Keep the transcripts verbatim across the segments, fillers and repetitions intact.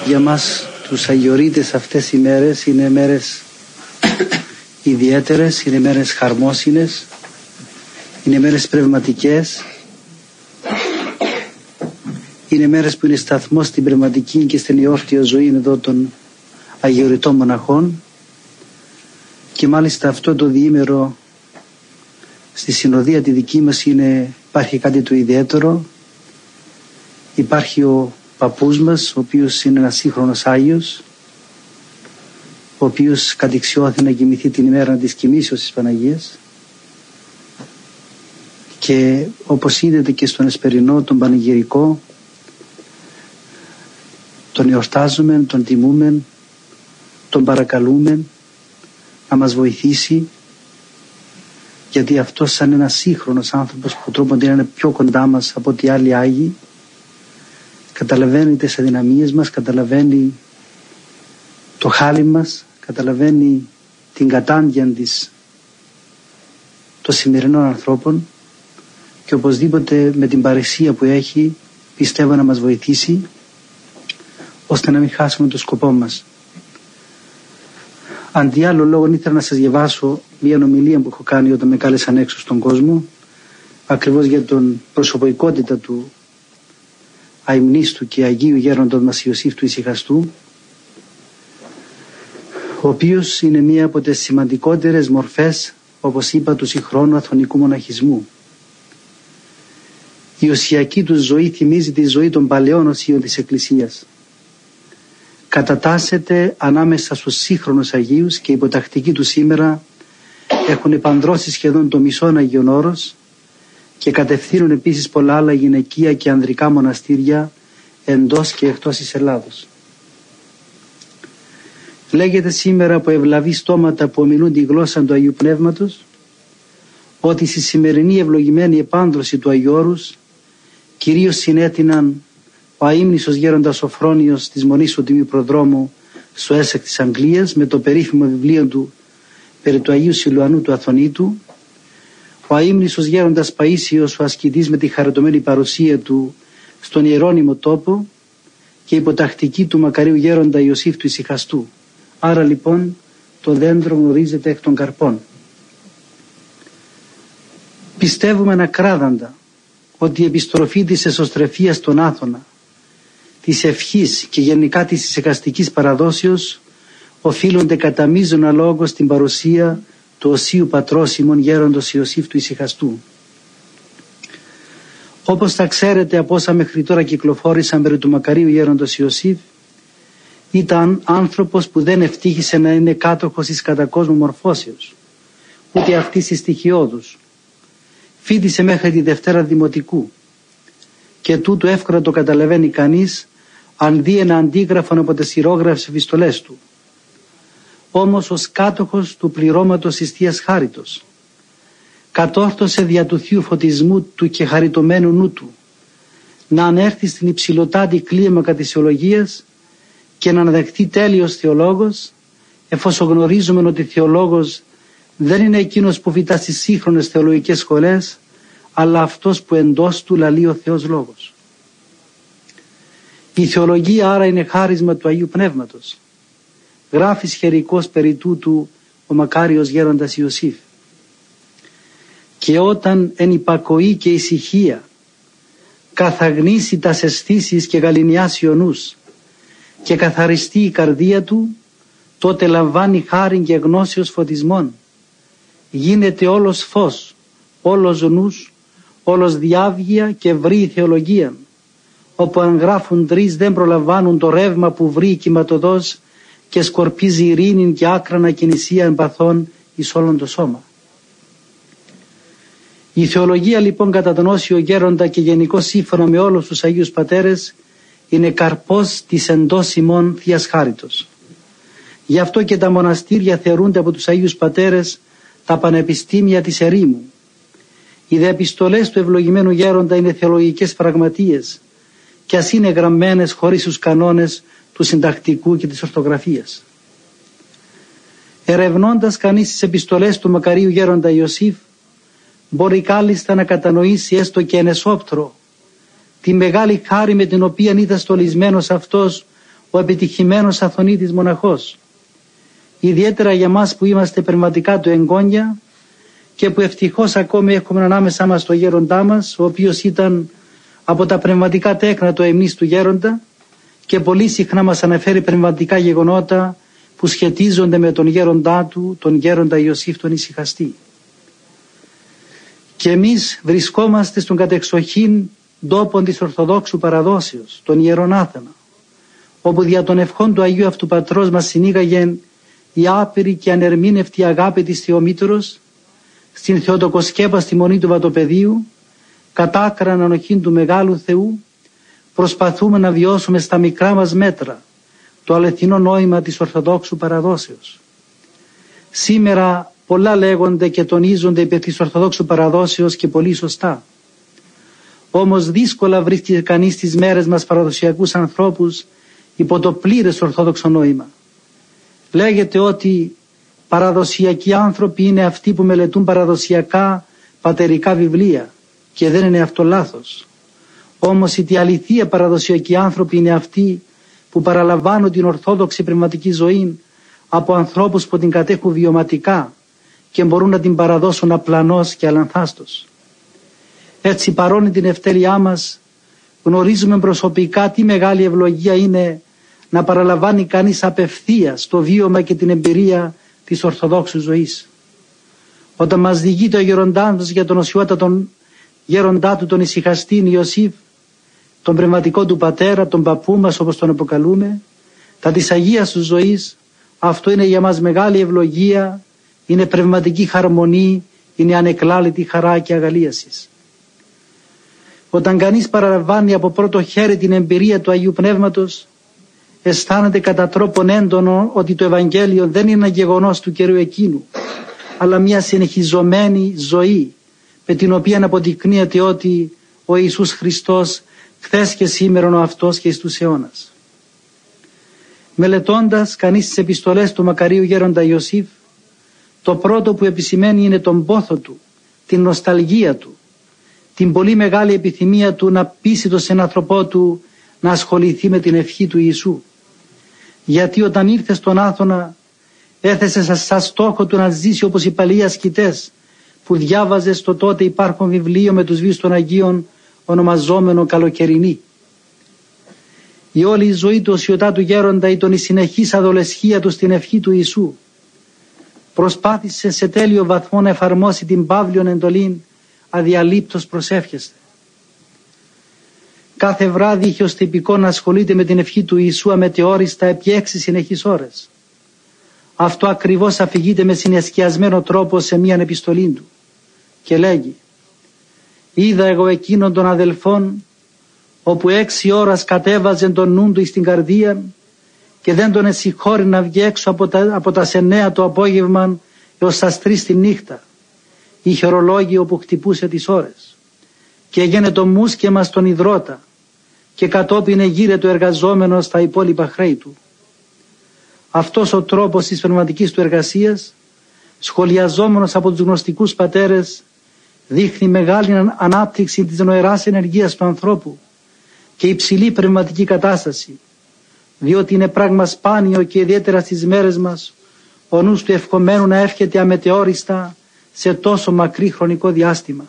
Για μας τους αγιορείτες αυτές οι μέρες είναι μέρες ιδιαίτερες, είναι μέρες χαρμόσυνες, είναι μέρες πνευματικές, είναι μέρες που είναι σταθμός στην πνευματική και στην ιόρτια ζωή εδώ των αγιορειτών μοναχών, και μάλιστα αυτό το διήμερο στη συνοδεία τη δική μας είναι, υπάρχει κάτι το ιδιαίτερο. Υπάρχει ο παππούς μας, ο οποίος είναι ένας σύγχρονος Άγιος, ο οποίος κατηξιώθη να κοιμηθεί την ημέρα της κοιμήσεως της Παναγίας, και όπως είδατε και στον εσπερινό, τον πανηγυρικό, τον εορτάζουμε, τον τιμούμε, τον παρακαλούμε να μας βοηθήσει, γιατί αυτός σαν ένας σύγχρονος άνθρωπος που τρόπον είναι πιο κοντά μας από ό,τι άλλοι Άγιοι, καταλαβαίνει τις αδυναμίες μας, καταλαβαίνει το χάλι μας, καταλαβαίνει την κατάντια της των σημερινών ανθρώπων, και οπωσδήποτε με την παρεσία που έχει πιστεύω να μας βοηθήσει ώστε να μην χάσουμε το σκοπό μας. Αντί άλλο λόγο ήθελα να σας διαβάσω μια ομιλία που έχω κάνει όταν με κάλεσαν έξω στον κόσμο, ακριβώς για την προσωπικότητα του αημνίστου και Αγίου Γέροντος μας Ιωσήφ του Ησυχαστού, ο οποίος είναι μία από τις σημαντικότερες μορφές, όπως είπα, του συγχρόνου αθωνικού μοναχισμού. Η οσιακή του ζωή θυμίζει τη ζωή των παλαιών οσίων της Εκκλησίας. Κατατάσσεται ανάμεσα στους σύγχρονους Αγίους, και οι υποτακτικοί του σήμερα έχουν επανδρώσει σχεδόν το μισό Αγίον Όρος και κατευθύνουν επίσης πολλά άλλα γυναικεία και ανδρικά μοναστήρια εντός και εκτός της Ελλάδος. Λέγεται σήμερα από ευλαβή στόματα που ομιλούν τη γλώσσα του Αγίου Πνεύματος ότι στη σημερινή ευλογημένη επάνδρωση του Αγίου Όρους κυρίως συνέτειναν ο αείμνησος γέροντας Σοφρόνιος της Μονής του Τιμίου Προδρόμου στο Έσσεκ της Αγγλίας με το περίφημο βιβλίο του περί του Αγίου Σιλουανού του Αθωνίτου, ο αείμνησος γέροντας Παΐσιος ο ασκητής με τη χαριτωμένη παρουσία του στον ιερώνυμο τόπο, και υποτακτική του μακαρίου γέροντα Ιωσήφ του Ησυχαστού. Άρα λοιπόν το δέντρο γνωρίζεται εκ των καρπών. Πιστεύουμε ακράδαντα ότι η επιστροφή της εσωστρεφίας στον Άθωνα, της ευχής και γενικά της ησυχαστικής παραδόσεως οφείλονται κατά μείζωνα λόγο στην παρουσία του οσίου πατρός ημών γέροντος Ιωσήφ του Ησυχαστού. Όπως θα ξέρετε από όσα μέχρι τώρα κυκλοφόρησαν περί του μακαρίου γέροντος Ιωσήφ, ήταν άνθρωπος που δεν ευτύχησε να είναι κάτοχος της κατακόσμου μορφώσεως, ούτε αυτής της στοιχειώδους. Φοίτησε μέχρι τη Δευτέρα Δημοτικού, και τούτο εύκολα το καταλαβαίνει κανείς αν δει ένα αντίγραφο από τις χειρόγραφες επιστολές του. Όμως ως κάτοχος του πληρώματος της Θείας Χάριτος κατόρθωσε δια του Θείου φωτισμού του και χαριτωμένου νου του να ανέρθει στην υψηλωτάτη κλίμακα της θεολογίας και να αναδεχτεί τέλειος θεολόγος, εφόσον γνωρίζουμε ότι θεολόγος δεν είναι εκείνος που φυτά στις σύγχρονες θεολογικές σχολές, αλλά αυτός που εντός του λαλεί ο Θεός Λόγος. Η θεολογία άρα είναι χάρισμα του Αγίου Πνεύματος. Γράφει σχερικός περί τούτου ο μακάριος γέροντας Ιωσήφ. Και όταν εν υπακοή και ησυχία καθαγνήσει τας αισθήσεις και γαληνιάσει ο νους και καθαριστεί η καρδία του, τότε λαμβάνει χάριν και γνώσεως φωτισμών. Γίνεται όλος φως, όλος νους, όλος διάβγεια και βρει θεολογία, όπου αν γράφουν τρεις δεν προλαμβάνουν το ρεύμα που βρει κυματοδός και σκορπίζει ειρήνην και άκρανα και νησία εμπαθών εις όλον το σώμα. Η θεολογία λοιπόν κατά τον Όσιο Γέροντα και γενικώς σύμφωνα με όλους τους Αγίους Πατέρες είναι καρπός της εντός ημών Θείας Χάριτος. Γι' αυτό και τα μοναστήρια θεωρούνται από τους Αγίους Πατέρες τα πανεπιστήμια της ερήμου. Οι δε επιστολές του ευλογημένου Γέροντα είναι θεολογικές πραγματείες και ας είναι γραμμένες χωρίς τους κανόνες του συντακτικού και της ορθογραφίας. Ερευνώντας κανείς τις επιστολές του μακαρίου Γέροντα Ιωσήφ, μπορεί κάλλιστα να κατανοήσει έστω και εν εσώπτρο τη μεγάλη χάρη με την οποία ήταν στολισμένος αυτός ο επιτυχημένος Αθωνίτης μοναχός. Ιδιαίτερα για μας που είμαστε πνευματικά του εγγόνια και που ευτυχώς ακόμη έχουμε ανάμεσά μας τον γέροντά μας, ο οποίος ήταν από τα πνευματικά τέκνα του αιμνής του γέροντα και πολύ συχνά μας αναφέρει πνευματικά γεγονότα που σχετίζονται με τον γέροντά του, τον γέροντα Ιωσήφ τον Ησυχαστή. Και εμείς βρισκόμαστε στον κατεξοχήν τόπον της Ορθοδόξου παραδόσεως, τον Ιερόν Άθανα, όπου δια των ευχών του Αγίου Αυτού Πατρός μας συνήγαγε η άπειρη και ανερμήνευτη αγάπη της Θεομήτωρος στην Θεοτοκοσκέπαστη μονή του Βατοπεδίου, κατάκραν ανοχήν του Μεγάλου Θεού, προσπαθούμε να βιώσουμε στα μικρά μας μέτρα το αληθινό νόημα της Ορθοδόξου παραδόσεως. Σήμερα πολλά λέγονται και τονίζονται υπέρ της Ορθοδόξου παραδόσεως και πολύ σωστά. Όμως δύσκολα βρίσκει κανείς στις μέρες μας παραδοσιακούς ανθρώπους υπό το πλήρες ορθόδοξο νόημα. Λέγεται ότι παραδοσιακοί άνθρωποι είναι αυτοί που μελετούν παραδοσιακά πατερικά βιβλία και δεν είναι αυτό λάθος. Όμως οι αληθεία παραδοσιακοί άνθρωποι είναι αυτοί που παραλαμβάνουν την ορθόδοξη πνευματική ζωή από ανθρώπους που την κατέχουν βιωματικά και μπορούν να την παραδώσουν απλανώς και αλανθάστος. Έτσι παρόλη την ευτέλειά μας γνωρίζουμε προσωπικά τι μεγάλη ευλογία είναι να παραλαμβάνει κανείς απευθείας το βίωμα και την εμπειρία της Ορθοδόξου ζωής. Όταν μας διηγεί το γέροντά μας για τον οσιότατον γέροντά του τον Ησυχαστήν Ιωσήφ, τον πνευματικό του πατέρα, τον παππού μας όπως τον αποκαλούμε, τα της Αγίας του ζωής, αυτό είναι για μας μεγάλη ευλογία, είναι πνευματική χαρμονή, είναι ανεκλάλητη χαρά και αγαλίασης. Όταν κανείς παραλαμβάνει από πρώτο χέρι την εμπειρία του Αγίου Πνεύματος, αισθάνεται κατά τρόπον έντονο ότι το Ευαγγέλιο δεν είναι ένα γεγονός του καιρού εκείνου, αλλά μια συνεχιζομένη ζωή με την οποία αποδεικνύεται ότι ο Ιησούς Χριστός χθες και σήμερον ο αυτός και εις τους αιώνας. Μελετώντας κανείς τις επιστολές του μακαρίου γέροντα Ιωσήφ, το πρώτο που επισημαίνει είναι τον πόθο του, την νοσταλγία του, την πολύ μεγάλη επιθυμία του να πείσει τον συνανθρωπό του να ασχοληθεί με την ευχή του Ιησού. Γιατί όταν ήρθε στον Άθωνα έθεσε σαν στόχο του να ζήσει όπως οι παλιοί ασκητές που διάβαζε στο τότε υπάρχον βιβλίο με τους βίους των Αγίων ονομαζόμενο καλοκαιρινή. Η όλη η ζωή του οσιωτάτου γέροντα ήταν η συνεχής αδολεσχία του στην ευχή του Ιησού. Προσπάθησε σε τέλειο βαθμό να εφαρμόσει την παύλιον εντολήν αδιαλείπτως προσεύχεστε. Κάθε βράδυ είχε ως τυπικό να ασχολείται με την ευχή του Ιησού αμετεόριστα επί έξι συνεχείς ώρες. Αυτό ακριβώς αφηγείται με συνεσκιασμένο τρόπο σε μίαν επιστολή του και λέγει: «Είδα εγώ εκείνον των αδελφών όπου έξι ώρας κατέβαζε τον νου του εις την καρδία και δεν τον εσυχώρει να βγει έξω από τα, από τα εννέα το απόγευμα έως τα τρεις τη νύχτα. Είχε ορολόγιο που χτυπούσε τις ώρες και έγινε το μουσκεμα στον υδρότα και κατόπιν εγείρε το εργαζόμενο στα υπόλοιπα χρέη του». Αυτός ο τρόπος της πνευματικής του εργασίας, σχολιαζόμενος από τους γνωστικούς πατέρες, δείχνει μεγάλη ανάπτυξη της νοεράς ενεργείας του ανθρώπου και υψηλή πνευματική κατάσταση, διότι είναι πράγμα σπάνιο και ιδιαίτερα στις μέρες μας ο νους του ευχομένου να εύχεται αμετεόριστα σε τόσο μακρύ χρονικό διάστημα.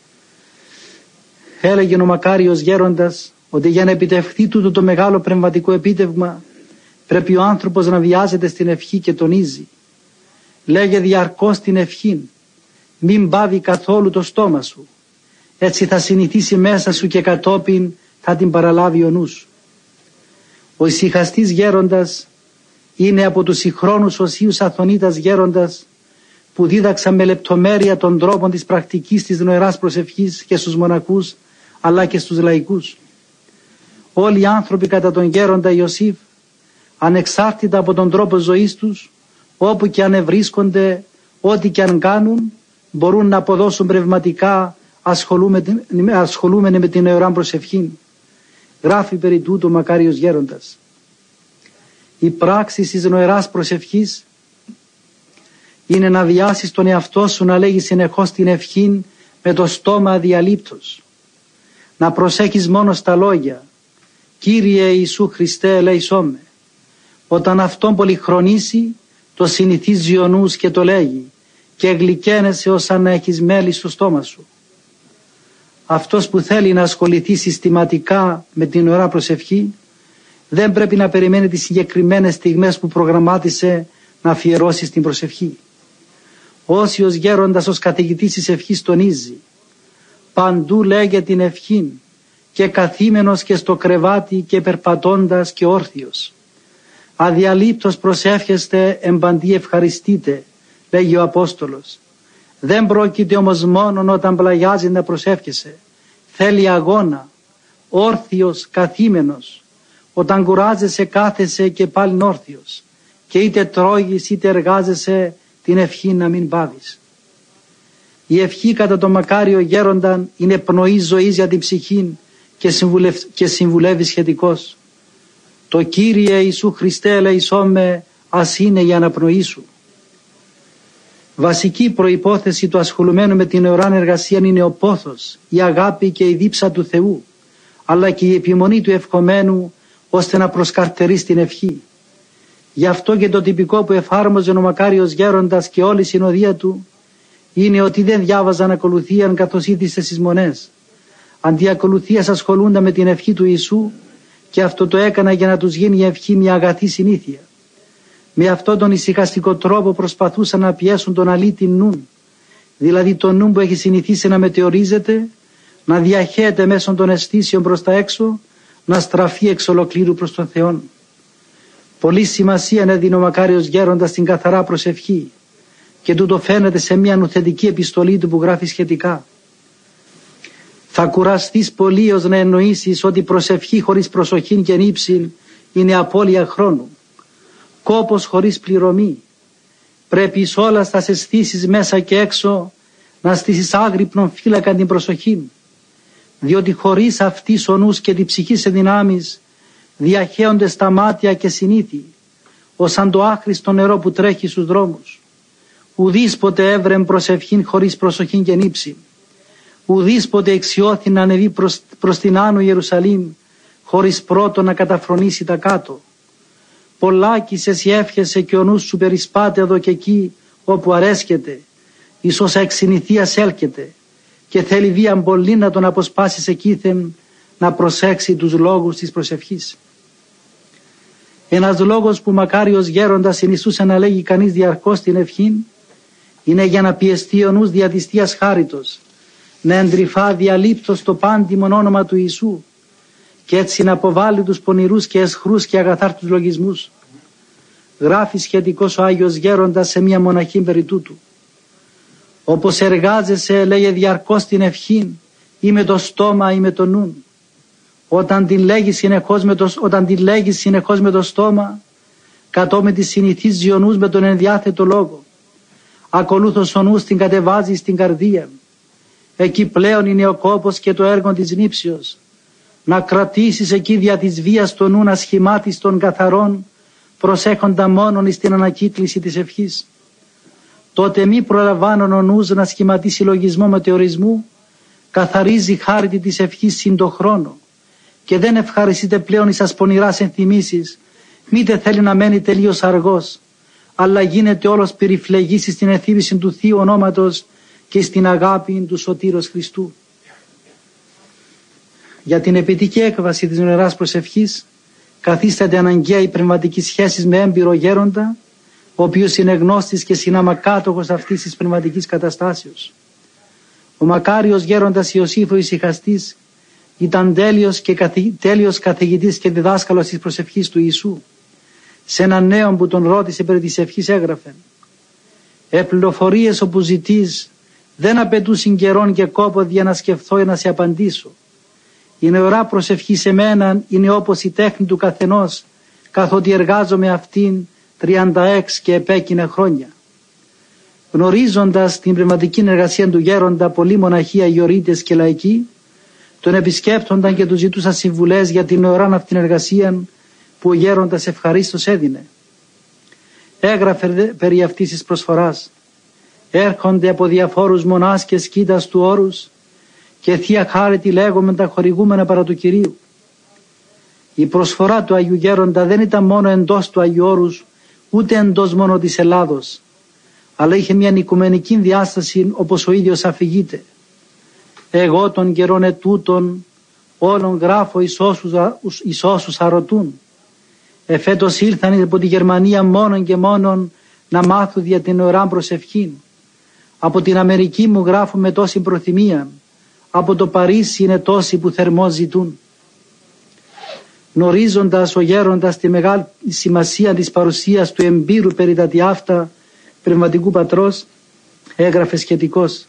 Έλεγε ο μακάριος γέροντας ότι για να επιτευχθεί τούτο το μεγάλο πνευματικό επίτευγμα πρέπει ο άνθρωπος να βιάζεται στην ευχή και τονίζει: «Λέγε διαρκώς την ευχή, μην πάβει καθόλου το στόμα σου, έτσι θα συνηθίσει μέσα σου και κατόπιν θα την παραλάβει ο νους». Ο ησυχαστής γέροντας είναι από τους συγχρόνους οσίους Αθωνίτας γέροντας που δίδαξαν με λεπτομέρεια τον τρόπο της πρακτικής της νοεράς προσευχής και στους μοναχούς αλλά και στους λαϊκούς. Όλοι οι άνθρωποι κατά τον γέροντα Ιωσήφ, ανεξάρτητα από τον τρόπο ζωής τους, όπου και αν ευρίσκονται, ό,τι και αν κάνουν, μπορούν να αποδώσουν πνευματικά ασχολούμενοι με την νεωρά προσευχή. Γράφει περί τούτου ο μακάριος γέροντας: «Η πράξη της νοεράς προσευχής είναι να βιάσεις τον εαυτό σου να λέγει συνεχώς την ευχή με το στόμα αδιαλείπτως. Να προσέχεις μόνο στα λόγια: Κύριε Ιησού Χριστέ ελέησόν με. Όταν αυτόν πολυχρονίσει, το συνηθίζει ο νους και το λέγει και γλυκαίνεσαι ως αν έχεις μέλι στο στόμα σου. Αυτός που θέλει να ασχοληθεί συστηματικά με την ώρα προσευχή δεν πρέπει να περιμένει τις συγκεκριμένες στιγμές που προγραμμάτισε να αφιερώσει στην προσευχή. Όσιος γέροντας ως καθηγητής της ευχής τονίζει, παντού λέγε την ευχήν και καθήμενος και στο κρεβάτι και περπατώντας και όρθιος. Αδιαλείπτως προσεύχεστε εμπαντί ευχαριστείτε, λέγει ο Απόστολος. Δεν πρόκειται όμως μόνον όταν πλαγιάζει να προσεύχεσαι. Θέλει αγώνα, όρθιος, καθήμενος. Όταν κουράζεσαι κάθεσαι και πάλι όρθιος. Και είτε τρώγεις είτε εργάζεσαι την ευχή να μην πάβεις. Η ευχή κατά το μακάριο γέρονταν είναι πνοή ζωής για την ψυχή και, συμβουλευ... και συμβουλεύει σχετικώς. Το Κύριε Ιησού Χριστέ ελεησόν με, ας είναι η αναπνοή σου. Βασική προϋπόθεση του ασχολουμένου με την ωράν εργασία είναι ο πόθος, η αγάπη και η δίψα του Θεού, αλλά και η επιμονή του ευχομένου ώστε να προσκαρτερεί στην ευχή. Γι' αυτό και το τυπικό που εφάρμοζε ο μακάριος γέροντας και όλη η συνοδεία του είναι ότι δεν διάβαζαν ακολουθίαν καθώς ήθιστε στις μονές. Αντί ακολουθίας ασχολούνταν με την ευχή του Ιησού και αυτό το έκανα για να τους γίνει η ευχή μια αγαθή συνήθεια. Με αυτόν τον ησυχαστικό τρόπο προσπαθούσαν να πιέσουν τον αλήτη νουν, δηλαδή τον νου που έχει συνηθίσει να μετεωρίζεται, να διαχέεται μέσω των αισθήσεων προς τα έξω, να στραφεί εξ ολοκλήρου προς τον Θεό. Πολύ σημασία έδινε ο μακάριος γέροντας στην καθαρά προσευχή και τούτο φαίνεται σε μια νουθετική επιστολή του που γράφει σχετικά. Θα κουραστείς πολύ ως να εννοήσεις ότι προσευχή χωρίς προσοχή και νύψη είναι απώλεια χρόνου. Κόπος χωρίς πληρωμή. Πρέπει εις όλα στα αισθήσεις μέσα και έξω να στήσεις άγρυπνον φύλακα την προσοχή, διότι χωρίς αυτής ο νους και την ψυχή σε δυνάμεις διαχέονται στα μάτια και συνήθι, ως σαν το άχρηστο νερό που τρέχει στους δρόμους. Ουδείς ποτέ έβρεμ προσευχήν χωρίς προσοχή και νύψη. Ουδείς ποτέ εξιώθη να ανεβεί προς, προς την Άνω Ιερουσαλήμ χωρίς πρώτο να καταφρονήσει τα κάτω. Πολλάκις εσύ εύχεσαι και ο νους σου περισπάται εδώ και εκεί όπου αρέσκεται, εις όσα εξυνηθίας έλκεται και θέλει βίαν πολύ να τον αποσπάσεις εκείθεν να προσέξει τους λόγους της προσευχής. Ένας λόγος που μακάριος γέροντας συνιστούσε να λέγει κανείς διαρκώς την ευχήν είναι για να πιεστεί ο νους δια της Θείας χάριτος, να εντρυφά διαλείπτως το πάντιμον όνομα του Ιησού και έτσι να αποβάλει τους πονηρούς και εσχρούς και αγαθάρτους λογισμούς. Γράφει σχετικός ο Άγιος Γέροντας σε μια μοναχή περί τούτου. Όπως εργάζεσαι, λέγε διαρκώς την ευχήν, ή με το στόμα ή με το νου. Όταν την λέγεις συνεχώς με το, όταν την λέγεις συνεχώς με το στόμα, κατόπιν τη συνηθίζει ο νους με τον ενδιάθετο λόγο. Ακολούθως ο νους την κατεβάζει στην καρδία. Εκεί πλέον είναι ο κόπος και το έργο της νύψεως. Να κρατήσεις εκεί δια της βίας το νου να σχημάτεις των καθαρών, προσέχοντα μόνον εις την ανακύκληση της ευχής. Τότε μη προλαμβάνον ο νους να σχηματίσει λογισμό μετεωρισμού, καθαρίζει χάρτη της ευχής συν το χρόνο και δεν ευχαριστείται πλέον εις ασπονηράς ενθυμίσεις, μήτε θέλει να μένει τελείως αργός, αλλά γίνεται όλος περιφλεγής στην ενθύμηση του Θείου ονόματος και στην αγάπη του Σωτήρος Χριστού. Για την επιτυχή έκβαση της νοεράς προσευχής καθίσταται αναγκαία η πνευματική σχέση με έμπειρο γέροντα, ο οποίος είναι γνώστης και συναμακάτοχος αυτής της πνευματικής καταστάσεως. Ο μακάριος γέροντας Ιωσήφ ο ησυχαστής ήταν τέλειος, και καθη, τέλειος καθηγητής και διδάσκαλος της προσευχής του Ιησού. Σε έναν νέο που τον ρώτησε περί της ευχής έγραφε: «Επληροφορίες όπου ζητείς δεν απαιτούν καιρόν και κόπο για να σκεφτώ ή να σε απαντήσω. Η νεωρά προσευχή σε μένα είναι όπως η τέχνη του καθενός, καθότι εργάζομαι αυτήν τριάντα έξι και επέκεινα χρόνια». Γνωρίζοντας την πνευματική εργασία του γέροντα, πολλοί μοναχοί, αγιορείτες και λαϊκοί τον επισκέπτονταν και του ζητούσαν συμβουλές για την νεωρά αυτήν εργασία που ο γέροντας ευχαρίστως έδινε. Έγραφε περί αυτής της προσφοράς: «Έρχονται από διαφόρους μονάς και σκήτας του όρους και θεία χάρητη λέγομεν τα χορηγούμενα παρά του Κυρίου. Η προσφορά του Αγίου Γέροντα δεν ήταν μόνο εντός του Αγίου Όρους, ούτε εντός μόνο της Ελλάδος, αλλά είχε μια οικουμενική διάσταση, όπως ο ίδιος αφηγείται. Εγώ των καιρών ετούτων όλων γράφω εις όσους, εις όσους αρωτούν. Εφέτος ήλθαν από τη Γερμανία μόνον και μόνον να μάθουν δια την ωρά προσευχήν. Από την Αμερική μου γράφουν με τόση προθυμία. Από το Παρίσι είναι τόσοι που θερμός ζητούν. Γνωρίζοντας ο γέροντας τη μεγάλη σημασία της παρουσίας του εμπειρου περί τα τιάφτα πνευματικού πατρός, έγραφε σχετικώς.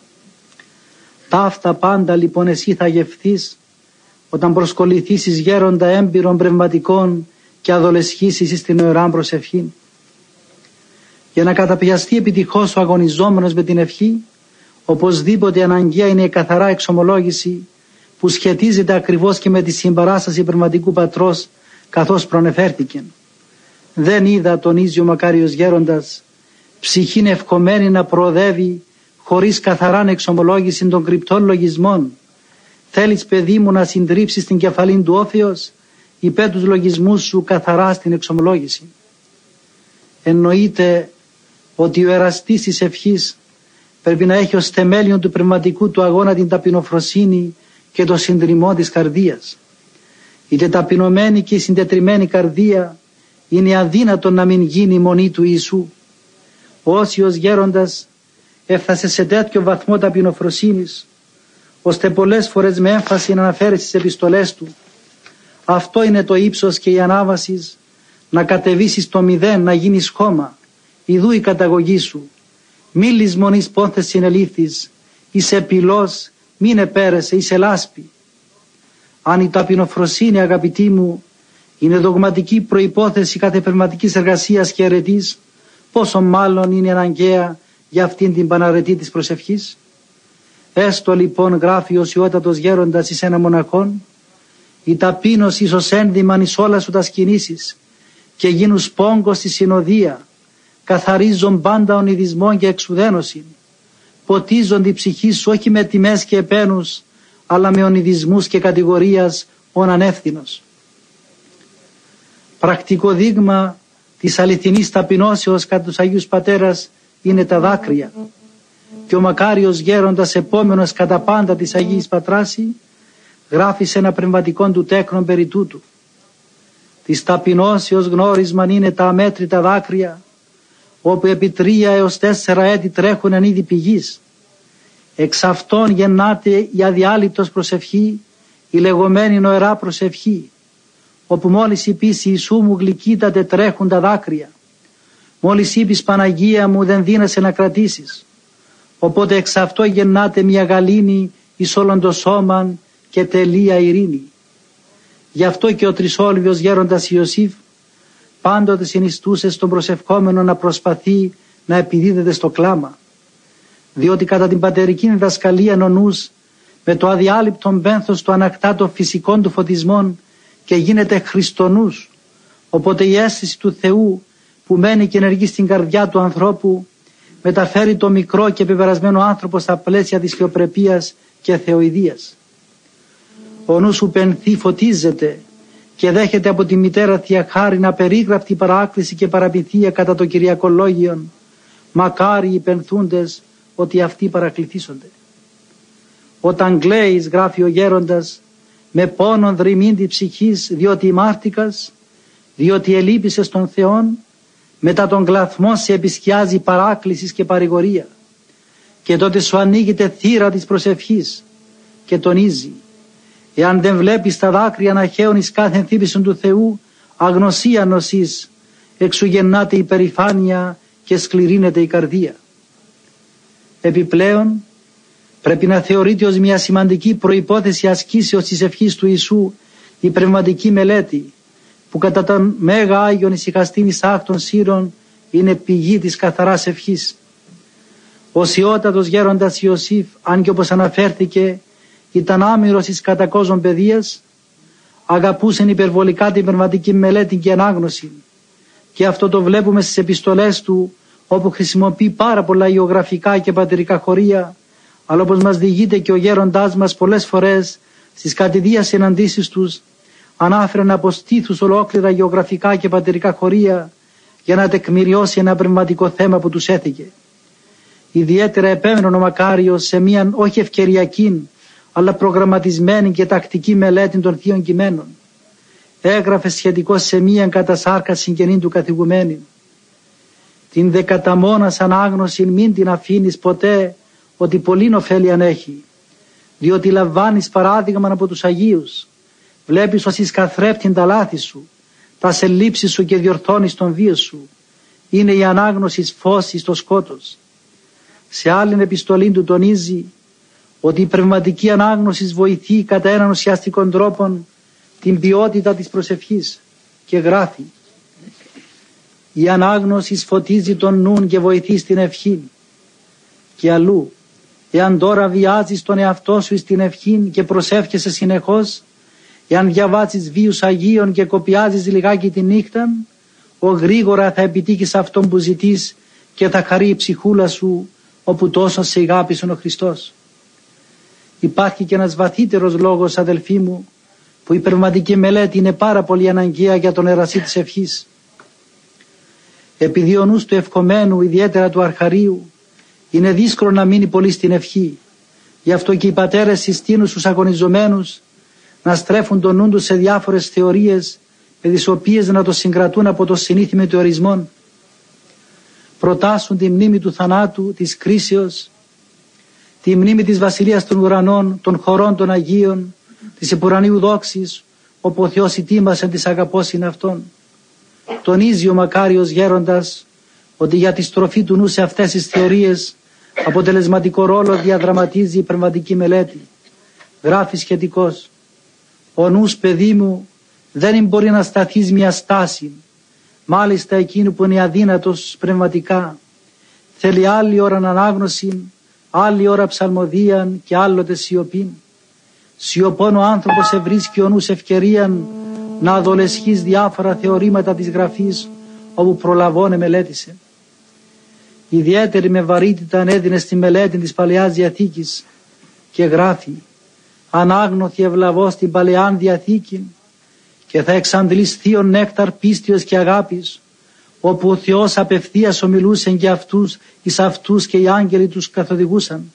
Ταύτα πάντα λοιπόν εσύ θα γευθείς όταν προσκοληθήσεις γέροντα έμπειρων πνευματικών και αδολεσχήσεις στην ωρά προσευχή. Για να καταπιαστεί επιτυχώς ο αγωνιζόμενος με την ευχή, οπωσδήποτε αναγκαία είναι η καθαρά εξομολόγηση που σχετίζεται ακριβώς και με τη συμπαράσταση πνευματικού πατρός, καθώς προνεφέρθηκε. Δεν είδα, τονίζει ο μακάριος γέροντας, ψυχήν ευχομένη να προοδεύει χωρίς καθαράν εξομολόγηση των κρυπτών λογισμών. Θέλεις, παιδί μου, να συντρίψεις την κεφαλήν του όφεως, υπέ τους λογισμούς σου καθαρά στην εξομολόγηση. Εννοείται ότι ο εραστής της ευχής πρέπει να έχει ως θεμέλιο του πνευματικού του αγώνα την ταπεινοφροσύνη και το συντριμμό της καρδίας. Η τεταπεινωμένη και η συντετριμμένη καρδία είναι αδύνατο να μην γίνει η μονή του Ιησού. Ο Όσιος γέροντας έφτασε σε τέτοιο βαθμό ταπεινοφροσύνης, ώστε πολλές φορές με έμφαση να αναφέρει στις επιστολές του. Αυτό είναι το ύψος και η ανάβαση, να κατεβήσεις στο μηδέν, να γίνεις χώμα. Ιδού η καταγωγή σου. Μη λησμονείς πόνθες συνελήφθης, είσαι πυλός, μην επέρεσαι, είσαι λάσπη. Αν η ταπεινοφροσύνη, αγαπητοί μου, είναι δογματική προϋπόθεση κάθε πνευματικής εργασίας και αρετής, πόσο μάλλον είναι αναγκαία για αυτήν την παναρετή της προσευχής. Έστω λοιπόν, γράφει ο οσιότατος γέροντας εις ένα μοναχόν, η ταπείνωση εις ως ένδυμαν εις όλα σου τας κινήσεις και γίνους πόγκος στη συνοδεία, καθαρίζον πάντα ονειδισμόν και εξουδένωση, ποτίζον τη ψυχή σου όχι με τιμές και επένους, αλλά με ονειδισμούς και κατηγορίας ον ανεύθυνος. Πρακτικό δείγμα της αληθινής ταπεινώσεως κατά τους Αγίους Πατέρας είναι τα δάκρυα. Και ο μακάριος γέροντας, επόμενος κατά πάντα της Αγίας Πατράση, γράφει σε ένα πνευματικό του τέκνον περί τούτου. Της ταπεινώσεως γνώρισμαν είναι τα αμέτρητα δάκρυα, όπου επί τρία έως τέσσερα έτη τρέχουν εν είδη πηγής. Εξ αυτών γεννάται η αδιάλειπτος προσευχή, η λεγόμενη νοερά προσευχή, όπου μόλις είπεις Ιησού μου γλυκύταται τρέχουν τα δάκρυα. Μόλις είπεις Παναγία μου δεν δύνασαι να κρατήσεις. Οπότε εξ αυτό γεννάται μια γαλήνη εις όλον το σώμαν και τελεία ειρήνη. Γι' αυτό και ο τρισόλβιος γέροντας Ιωσήφ πάντοτε συνιστούσε στον προσευχόμενο να προσπαθεί να επιδίδεται στο κλάμα. Διότι κατά την πατερική διδασκαλία ο νους με το αδιάλειπτον πένθος του ανακτά των φυσικών του φωτισμών και γίνεται χριστονούς. Οπότε η αίσθηση του Θεού που μένει και ενεργεί στην καρδιά του ανθρώπου μεταφέρει το μικρό και πεπερασμένο άνθρωπο στα πλαίσια της θεοπρεπίας και θεοειδίας. Ο νους που πενθεί φωτίζεται και δέχεται από τη μητέρα Θεία Χάριν απερίγραπτη παράκληση και παραπηθία κατά το Κυριακολόγιον. Μακάρι οι πενθούντες ότι αυτοί παρακληθήσονται. Όταν κλαίεις, γράφει ο γέροντας, με πόνον δρυμήν ψυχής, διότι ημάρτηκας, διότι ελείπησες των Θεών, μετά τον κλαθμό σε επισκιάζει παράκλησης και παρηγορία. Και τότε σου ανοίγεται θύρα της προσευχής και τονίζει, εάν δεν βλέπεις τα δάκρυα να χέουν εις κάθε ενθύπησον του Θεού, αγνωσία νοσείς, εξου γεννάται η περηφάνεια και σκληρύνεται η καρδία. Επιπλέον, πρέπει να θεωρείται ως μια σημαντική προϋπόθεση ασκήσεως της ευχής του Ιησού η πνευματική μελέτη, που κατά τον Μέγα Άγιον ησυχαστήν εις άκτων σύρων είναι πηγή της καθαράς ευχής. Ο σιώτατος γέροντας Ιωσήφ, αν και όπως αναφέρθηκε ήταν άμυρος εις κατά κόσμων παιδείας, αγαπούσεν υπερβολικά την πνευματική μελέτη και ανάγνωση, και αυτό το βλέπουμε στις επιστολές του, όπου χρησιμοποιεί πάρα πολλά ιογραφικά και πατερικά χωρία, αλλά όπως μας διηγείται και ο γέροντάς μας πολλές φορές στις κατηδίας συναντήσεις τους, ανάφεραν από στήθους ολόκληρα γεωγραφικά και πατερικά χωρία για να τεκμηριώσει ένα πνευματικό θέμα που τους έθηκε. Ιδιαίτερα επέμενε ο Μακάριος σε μια όχι ευκαιριακή αλλά προγραμματισμένη και τακτική μελέτη των θείων κειμένων. Έγραφε σχετικώς σε μία κατά σάρκα συγγενή του καθηγουμένη. Την δεκαταμόνας ανάγνωση μην την αφήνεις ποτέ ότι πολλήν ωφέλη ανέχει, διότι λαμβάνεις παράδειγμα από τους Αγίους. Βλέπεις ως εις καθρέφτην τα λάθη σου, τα σελήψεις σου και διορθώνεις τον βίο σου. Είναι η ανάγνωση φως εις το σκότος. Σε άλλην επιστολή του τονίζει ότι η πνευματική ανάγνωση βοηθεί κατά έναν ουσιαστικό τρόπο την ποιότητα της προσευχής και γράφει: η ανάγνωση φωτίζει τον νουν και βοηθεί στην ευχή. Και αλλού, εάν τώρα βιάζεις τον εαυτό σου στην ευχή και προσεύχεσαι συνεχώς, εάν διαβάζεις βίους Αγίων και κοπιάζεις λιγάκι τη νύχτα, ο γρήγορα θα επιτύχεις αυτόν που ζητείς και θα χαρεί η ψυχούλα σου όπου τόσο σε αγάπησε ο Χριστός. Υπάρχει και ένας βαθύτερος λόγος, αδελφοί μου, που η πνευματική μελέτη είναι πάρα πολύ αναγκαία για τον ερασί της ευχής. Επειδή ο νους του ευχομένου, ιδιαίτερα του αρχαρίου, είναι δύσκολο να μείνει πολύ στην ευχή, γι' αυτό και οι πατέρες συστήνουν στους αγωνιζομένους να στρέφουν τον νου τους σε διάφορες θεωρίες με τις οποίες να το συγκρατούν από το συνήθι μετεωρισμό. Προτάσουν τη μνήμη του θανάτου, της κρίσεως, τη μνήμη της βασιλείας των ουρανών, των χωρών των Αγίων, της επουρανίου δόξης, όπου ο Θεός ετοίμασε της αγαπώς είναι Αυτόν. Τονίζει ο Μακάριος γέροντας ότι για τη στροφή του νου σε αυτές τις θεωρίες αποτελεσματικό ρόλο διαδραματίζει η πνευματική μελέτη. Γράφει σχετικώς: ο νους, παιδί μου, δεν μπορεί να σταθεί μια στάση, μάλιστα εκείνου που είναι αδύνατος πνευματικά. Θέλει άλλη ώρα ανάγνωση, άλλη ώρα ψαλμοδία και άλλοτε σιωπή. Σιωπών ο άνθρωπος ευρίσκει ο νους ευκαιρίαν να αδολεσχείς διάφορα θεωρήματα της γραφής όπου προλαβώνε μελέτησε. Ιδιαίτερη με βαρύτητα ανέδινε στη μελέτη της Παλαιάς Διαθήκης και γράφει: ανάγνωθη ευλαβώς στην Παλαιάν Διαθήκη και θα εξαντλείς θείον νέκταρ πίστεως και αγάπης, όπου ο Θεός απευθείας ομιλούσε και αυτούς εις αυτούς και οι άγγελοι τους καθοδηγούσαν.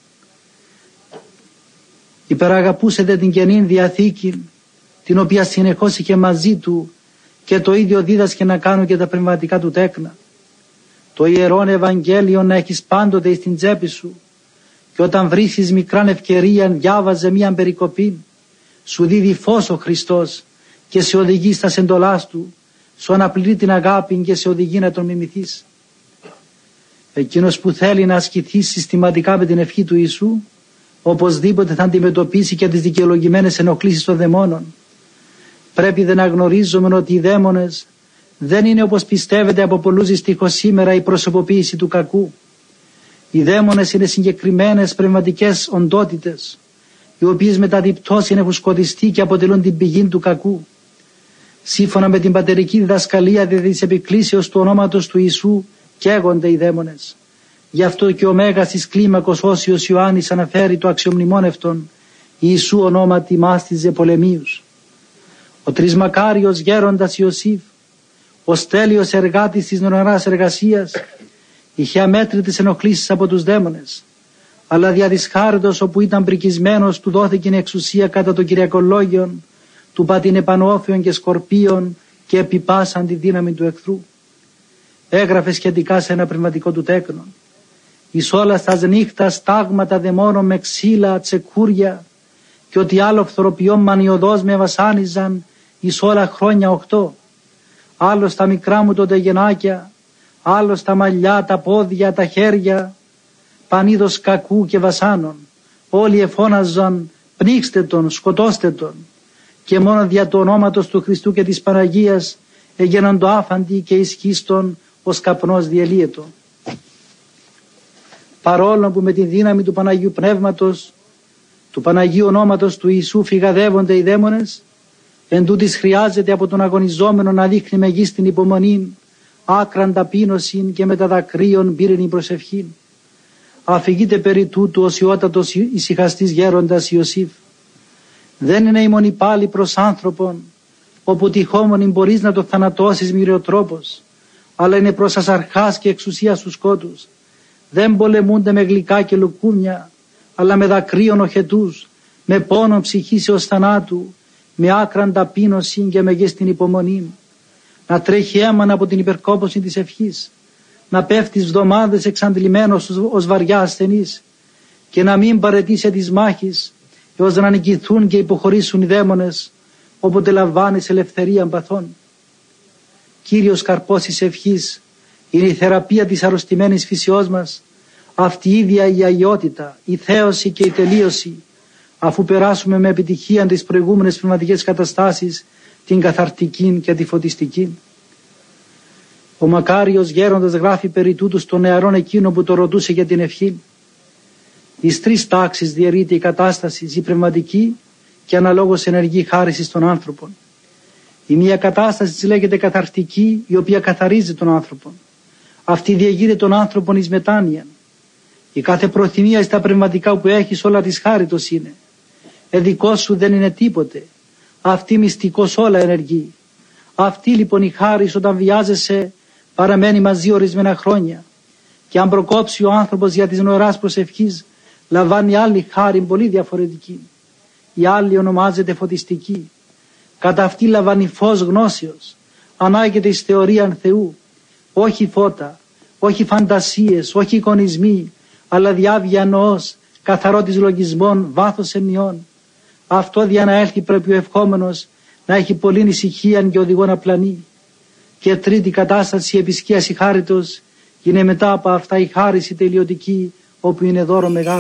Υπεραγαπούσετε την Καινή Διαθήκη, την οποία συνεχώς είχε μαζί του και το ίδιο δίδασκε να κάνουν και τα πνευματικά του τέκνα. Το Ιερόν Ευαγγέλιο να έχεις πάντοτε στην τσέπη σου και όταν βρίσκεις μικράν ευκαιρία διάβαζε μίαν περικοπή. Σου δίδει φως ο Χριστός και σε οδηγεί στα σεντολάς του, σου αναπληρεί την αγάπη και σε οδηγεί να τον μιμηθείς. Εκείνος που θέλει να ασκηθεί συστηματικά με την ευχή του Ιησού, οπωσδήποτε θα αντιμετωπίσει και τις δικαιολογημένες ενοχλήσεις των δαιμόνων. Πρέπει δε να γνωρίζουμε ότι οι δαίμονες δεν είναι, όπως πιστεύετε από πολλούς δυστυχώς σήμερα, η προσωποποίηση του κακού. Οι δαίμονες είναι συγκεκριμένες πνευματικές οντότητες, οι οποίες μετά την πτώση έχουν σκοτιστεί και αποτελούν την πηγή του κακού. Σύμφωνα με την πατερική διδασκαλία της επικλήσεως του ονόματος του Ιησού καίγονται οι δαίμονες. Γι' αυτό και ο μέγας της κλίμακος Όσιος Ιωάννης αναφέρει το αξιομνημόνευτον Ιησού ονόματι μάστιζε πολεμίους. Ο τρισμακάριος γέροντας Ιωσήφ, ο στέλιος εργάτης της νεωράς εργασίας, είχε αμέτρητες ενοχλήσεις από τους δαίμονες, αλλά δια της χάριτος όπου ήταν πρικισμένος του δόθηκε η εξουσία κατά το Κυριακολόγιον, του πατήν επανόφιων και σκορπίων και επιπάσαν τη δύναμη του εχθρού. Έγραφε σχετικά σε ένα πνευματικό του τέκνο: εις όλα στας νύχτας τάγματα δαιμόνων με ξύλα, τσεκούρια και ότι άλλο φθοροποιών μανιωδώς με βασάνιζαν εις όλα χρόνια οχτώ. Άλλο στα μικρά μου τότε γεννάκια, άλλο στα μαλλιά, τα πόδια, τα χέρια, πανίδος κακού και βασάνων. Όλοι εφώναζαν πνίξτε τον, σκοτώστε τον. Και μόνο δια του ονόματος του Χριστού και της Παναγίας έγιναν το άφαντι και ισχύστον ως καπνός διελύετο. Παρόλο που με τη δύναμη του Παναγίου Πνεύματος, του Παναγίου ονόματος του Ιησού φυγαδεύονται οι δαίμονες, εν τούτης χρειάζεται από τον αγωνιζόμενο να δείχνει μεγίστην υπομονή, άκραν ταπείνωση και με τα δακρύων πύρινη προσευχή. Αφηγείται περί τούτου ο σιώτατος ησυχαστής γέροντας Ιωσήφ. Δεν είναι ημών πάλι προς άνθρωπον, όπου τυχόμονη μπορείς να το θανατώσεις μοιραιοτρόπος, αλλά είναι προς ασαρχάς και εξουσία στους σκότους. Δεν πολεμούνται με γλυκά και λουκούμια, αλλά με δακρύων οχετούς, με πόνο ψυχής έως θανάτου, με άκραν ταπείνωση και μεγέστην υπομονή. Να τρέχει αίμα από την υπερκόπωση της ευχής, να πέφτεις βδομάδες εξαντλημένος ως βαριά ασθενής και να μην παραιτήσει της μάχης έως να νικηθούν και υποχωρήσουν οι δαίμονες, όποτε λαμβάνεις ελευθερία παθών. Κύριος καρπός της ευχής είναι η θεραπεία της αρρωστημένης φυσιός μας, αυτή η ίδια η αγιότητα, η θέωση και η τελείωση, αφού περάσουμε με επιτυχία τις προηγούμενες πνευματικές καταστάσεις, την καθαρτική και τη φωτιστική. Ο μακάριος γέροντας γράφει περί τούτου στον νεαρόν εκείνο που το ρωτούσε για την ευχή. Εις τρεις τάξεις διαιρείται η κατάσταση, η πνευματική και αναλόγως ενεργή χάριση των άνθρωπων. Η μία κατάσταση της λέγεται καθαρτική, η οποία καθαρίζει τον άνθρωπο. Αυτή διηγείται τον άνθρωπον εις μετάνοια. Η κάθε προθυμία στα πνευματικά που έχεις όλα της χάριτος είναι. Εδικό σου δεν είναι τίποτε. Αυτή μυστικός όλα ενεργεί. Αυτή λοιπόν η χάρις όταν βιάζεσαι παραμένει μαζί ορισμένα χρόνια. Και αν προκόψει ο άνθρωπος για της νοεράς προσευχής, λαμβάνει άλλη χάρη πολύ διαφορετική. Η άλλη ονομάζεται φωτιστική. Κατά αυτή λαμβάνει φως γνώσεως. Ανάγεται εις θεωρίαν Θεού. Όχι φώτα, όχι φαντασίες, όχι εικονισμοί, αλλά διάβια νοός, καθαρότης λογισμών, βάθος ενιών. Αυτό για να έλθει πρέπει ο ευχόμενος να έχει πολλήν ησυχία και οδηγό να πλανεί. Και τρίτη κατάσταση, η επισκίαση χάριτος, είναι μετά από αυτά η χάριση τελειωτική, όπου είναι δώρο μεγάλο.